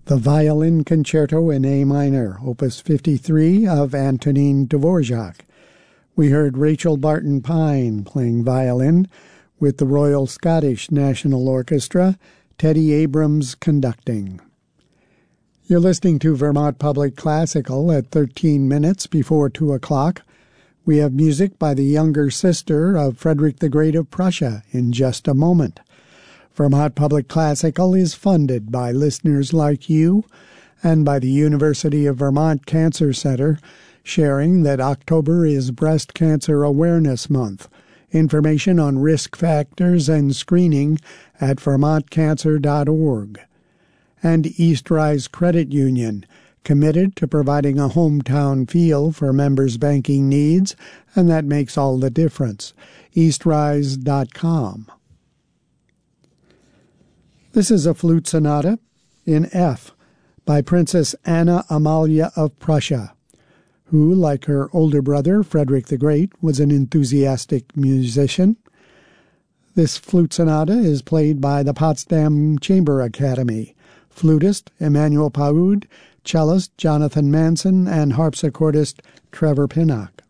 The Violin Concerto in A minor, Opus 53 of Antonin Dvorak. We heard Rachel Barton Pine playing violin with the Royal Scottish National Orchestra, Teddy Abrams conducting. You're listening to Vermont Public Classical at 13 minutes before 2 o'clock. We have music by the younger sister of Frederick the Great of Prussia in just a moment. Vermont Public Classical is funded by listeners like you and by the University of Vermont Cancer Center, sharing that October is Breast Cancer Awareness Month. Information on risk factors and screening at vermontcancer.org. And Eastrise Credit Union, committed to providing a hometown feel for members' banking needs, and that makes all the difference. Eastrise.com. This is a flute sonata in F by Princess Anna Amalia of Prussia, who, like her older brother, Frederick the Great, was an enthusiastic musician. This flute sonata is played by the Potsdam Chamber Academy. Flutist Emmanuel Paoud, cellist Jonathan Manson, and harpsichordist Trevor Pinnock.